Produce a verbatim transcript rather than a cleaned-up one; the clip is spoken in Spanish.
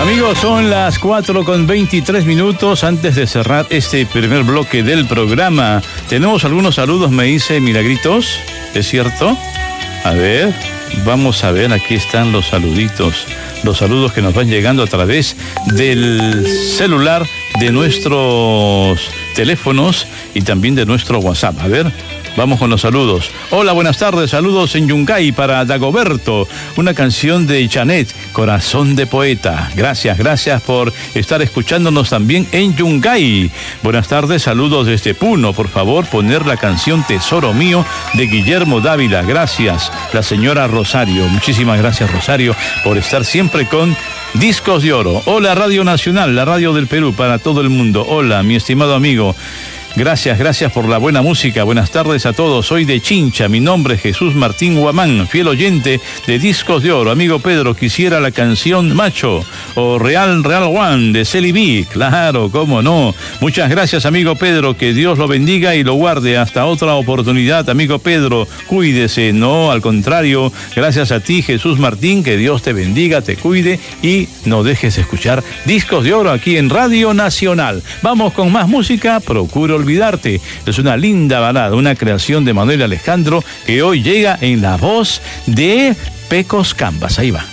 Amigos, son las cuatro con veintitrés minutos. Antes de cerrar este primer bloque del programa, tenemos algunos saludos, me dice Milagritos. ¿Es cierto? A ver, vamos a ver, aquí están los saluditos. Los saludos que nos van llegando a través del celular, de nuestros teléfonos y también de nuestro WhatsApp. A ver, vamos con los saludos. Hola, buenas tardes, saludos en Yungay para Dagoberto, una canción de Janet, Corazón de Poeta. Gracias, gracias por estar escuchándonos también en Yungay. Buenas tardes, saludos desde Puno, por favor, poner la canción Tesoro Mío de Guillermo Dávila. Gracias, la señora Rosario. Muchísimas gracias, Rosario, por estar siempre con Discos de Oro. Hola, Radio Nacional, la radio del Perú para todo el mundo. Hola, mi estimado amigo. Gracias, gracias por la buena música. Buenas tardes a todos. Soy de Chincha. Mi nombre es Jesús Martín Guamán, fiel oyente de Discos de Oro. Amigo Pedro, quisiera la canción Macho o Real Real One de Celi B. Claro, cómo no. Muchas gracias, amigo Pedro. Que Dios lo bendiga y lo guarde. Hasta otra oportunidad, amigo Pedro. Cuídese. No, al contrario. Gracias a ti, Jesús Martín. Que Dios te bendiga, te cuide y no dejes de escuchar Discos de Oro aquí en Radio Nacional. Vamos con más música. Procuro olvidarte. Es una linda balada, una creación de Manuel Alejandro que hoy llega en la voz de Pecos Cambas. Ahí va.